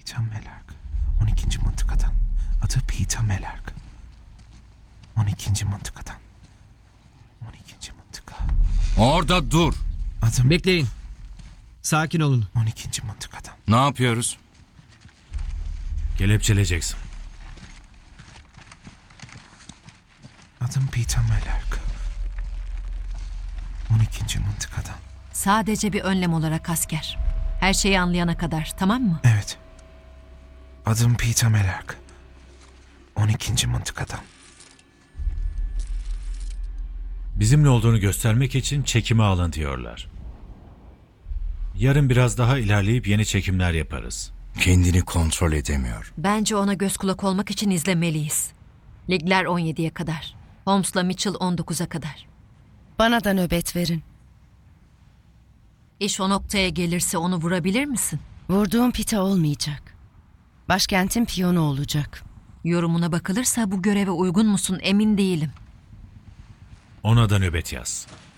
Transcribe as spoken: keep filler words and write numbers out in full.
Peter Mellark. on ikinci mıntıkadan. Adı Peter Mellark. on ikinci mıntıkadan. on ikinci mıntıka. Orada dur. Adım Bekleyin. Sakin olun. on ikinci mıntıkadan. Ne yapıyoruz? Kelepçeleyeceksin. Adım Peter Mellark. on ikinci mıntıkadan. Sadece bir önlem olarak asker. Her şeyi anlayana kadar, tamam mı? Evet. Adım Peter Mellark. on ikinci mıntıkadan. Bizimle olduğunu göstermek için çekime alın diyorlar. Yarın biraz daha ilerleyip yeni çekimler yaparız. Kendini kontrol edemiyor. Bence ona göz kulak olmak için izlemeliyiz. Ligler on yediye kadar. Holmes'la Mitchell on dokuza kadar. Bana da nöbet verin. İş o noktaya gelirse onu vurabilir misin? Vurduğum pite olmayacak. Başkentin piyonu olacak. Yorumuna bakılırsa bu göreve uygun musun emin değilim. Ona da nöbet yaz.